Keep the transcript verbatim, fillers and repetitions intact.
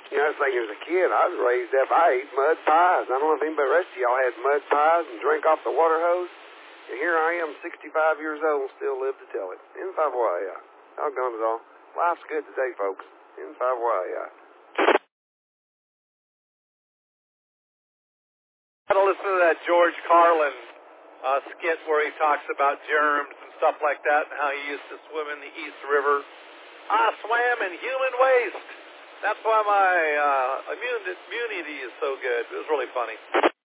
You know, I was thinking as a kid, I was raised up, I ate mud pies. I don't know if anybody rest of y'all had mud pies and drank off the water hose. And here I am, sixty-five years old, still live to tell it. In Favoia. Doggone it all. Life's good today, folks. In Favoia. I had to listen to that George Carlin uh, skit where he talks about germs and stuff like that and how he used to swim in the East River. I swam in human waste. That's why my uh, immunity is so good. It was really funny.